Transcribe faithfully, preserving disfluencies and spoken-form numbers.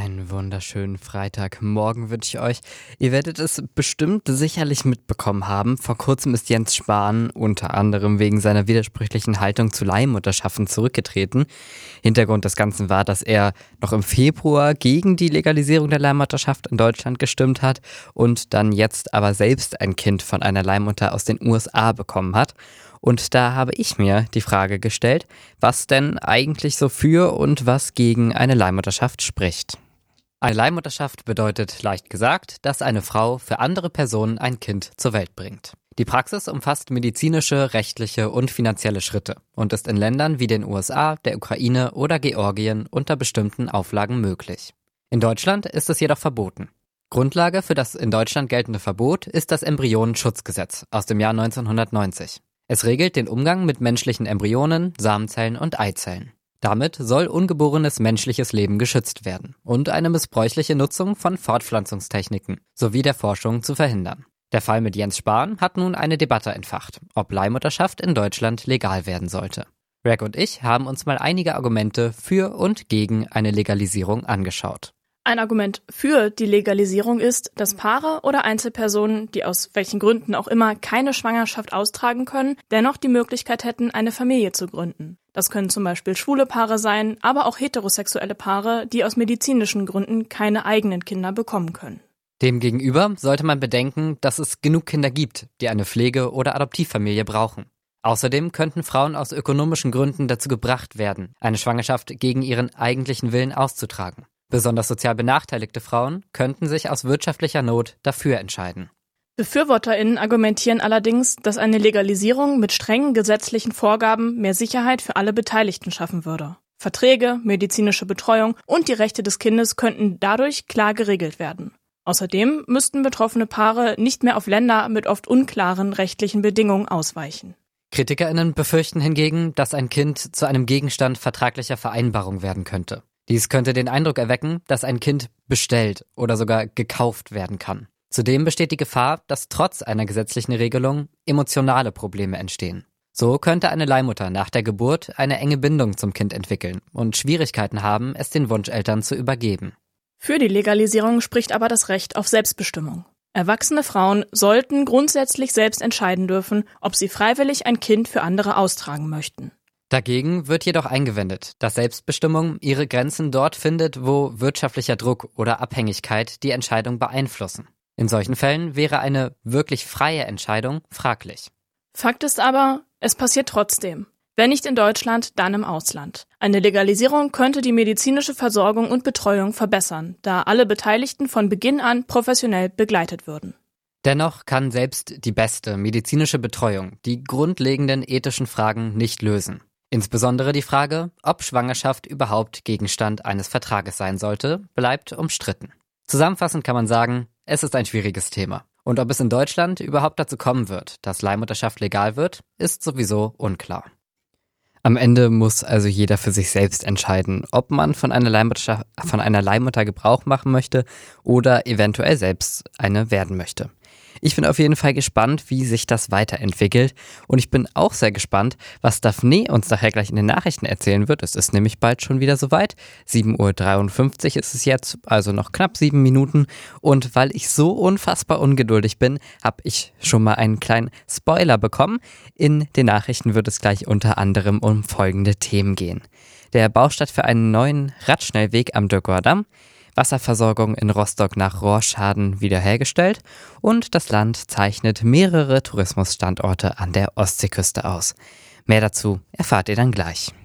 Einen wunderschönen Freitagmorgen wünsche ich euch. Ihr werdet es bestimmt sicherlich mitbekommen haben. Vor kurzem ist Jens Spahn unter anderem wegen seiner widersprüchlichen Haltung zu Leihmutterschaffen zurückgetreten. Hintergrund des Ganzen war, dass er noch im Februar gegen die Legalisierung der Leihmutterschaft in Deutschland gestimmt hat und dann jetzt aber selbst ein Kind von einer Leihmutter aus den U S A bekommen hat. Und da habe ich mir die Frage gestellt, was denn eigentlich so für und was gegen eine Leihmutterschaft spricht. Eine Leihmutterschaft bedeutet, leicht gesagt, dass eine Frau für andere Personen ein Kind zur Welt bringt. Die Praxis umfasst medizinische, rechtliche und finanzielle Schritte und ist in Ländern wie den U S A, der Ukraine oder Georgien unter bestimmten Auflagen möglich. In Deutschland ist es jedoch verboten. Grundlage für das in Deutschland geltende Verbot ist das Embryonenschutzgesetz aus dem Jahr neunzehnhundertneunzig. Es regelt den Umgang mit menschlichen Embryonen, Samenzellen und Eizellen. Damit soll ungeborenes menschliches Leben geschützt werden und eine missbräuchliche Nutzung von Fortpflanzungstechniken sowie der Forschung zu verhindern. Der Fall mit Jens Spahn hat nun eine Debatte entfacht, ob Leihmutterschaft in Deutschland legal werden sollte. Greg und ich haben uns mal einige Argumente für und gegen eine Legalisierung angeschaut. Ein Argument für die Legalisierung ist, dass Paare oder Einzelpersonen, die aus welchen Gründen auch immer keine Schwangerschaft austragen können, dennoch die Möglichkeit hätten, eine Familie zu gründen. Das können zum Beispiel schwule Paare sein, aber auch heterosexuelle Paare, die aus medizinischen Gründen keine eigenen Kinder bekommen können. Demgegenüber sollte man bedenken, dass es genug Kinder gibt, die eine Pflege- oder Adoptivfamilie brauchen. Außerdem könnten Frauen aus ökonomischen Gründen dazu gebracht werden, eine Schwangerschaft gegen ihren eigentlichen Willen auszutragen. Besonders sozial benachteiligte Frauen könnten sich aus wirtschaftlicher Not dafür entscheiden. BefürworterInnen argumentieren allerdings, dass eine Legalisierung mit strengen gesetzlichen Vorgaben mehr Sicherheit für alle Beteiligten schaffen würde. Verträge, medizinische Betreuung und die Rechte des Kindes könnten dadurch klar geregelt werden. Außerdem müssten betroffene Paare nicht mehr auf Länder mit oft unklaren rechtlichen Bedingungen ausweichen. KritikerInnen befürchten hingegen, dass ein Kind zu einem Gegenstand vertraglicher Vereinbarung werden könnte. Dies könnte den Eindruck erwecken, dass ein Kind bestellt oder sogar gekauft werden kann. Zudem besteht die Gefahr, dass trotz einer gesetzlichen Regelung emotionale Probleme entstehen. So könnte eine Leihmutter nach der Geburt eine enge Bindung zum Kind entwickeln und Schwierigkeiten haben, es den Wunscheltern zu übergeben. Für die Legalisierung spricht aber das Recht auf Selbstbestimmung. Erwachsene Frauen sollten grundsätzlich selbst entscheiden dürfen, ob sie freiwillig ein Kind für andere austragen möchten. Dagegen wird jedoch eingewendet, dass Selbstbestimmung ihre Grenzen dort findet, wo wirtschaftlicher Druck oder Abhängigkeit die Entscheidung beeinflussen. In solchen Fällen wäre eine wirklich freie Entscheidung fraglich. Fakt ist aber, es passiert trotzdem. Wenn nicht in Deutschland, dann im Ausland. Eine Legalisierung könnte die medizinische Versorgung und Betreuung verbessern, da alle Beteiligten von Beginn an professionell begleitet würden. Dennoch kann selbst die beste medizinische Betreuung die grundlegenden ethischen Fragen nicht lösen. Insbesondere die Frage, ob Schwangerschaft überhaupt Gegenstand eines Vertrages sein sollte, bleibt umstritten. Zusammenfassend kann man sagen, es ist ein schwieriges Thema. Und ob es in Deutschland überhaupt dazu kommen wird, dass Leihmutterschaft legal wird, ist sowieso unklar. Am Ende muss also jeder für sich selbst entscheiden, ob man von einer Leihmutter, von einer Leihmutter Gebrauch machen möchte oder eventuell selbst eine werden möchte. Ich bin auf jeden Fall gespannt, wie sich das weiterentwickelt und ich bin auch sehr gespannt, was Daphne uns nachher gleich in den Nachrichten erzählen wird. Es ist nämlich bald schon wieder soweit. sieben Uhr dreiundfünfzig ist es jetzt, also noch knapp sieben Minuten und weil ich so unfassbar ungeduldig bin, habe ich schon mal einen kleinen Spoiler bekommen. In den Nachrichten wird es gleich unter anderem um folgende Themen gehen. Der Baustart für einen neuen Radschnellweg am Dürgauer Damm, Wasserversorgung in Rostock nach Rohrschaden wiederhergestellt und das Land zeichnet mehrere Tourismusstandorte an der Ostseeküste aus. Mehr dazu erfahrt ihr dann gleich.